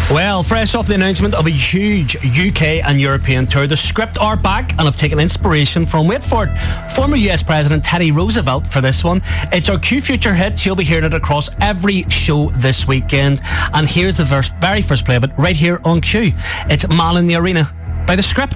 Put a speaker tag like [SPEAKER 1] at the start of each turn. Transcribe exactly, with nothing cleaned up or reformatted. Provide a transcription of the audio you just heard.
[SPEAKER 1] Well, fresh off the announcement of a huge U K and European tour, the Script are back and have taken inspiration from, wait for it, former U S President Teddy Roosevelt for this one. It's our Q Future hit. You'll be hearing it across every show this weekend. And here's the first, very first play of it right here on Q. It's Man in the Arena by the Script.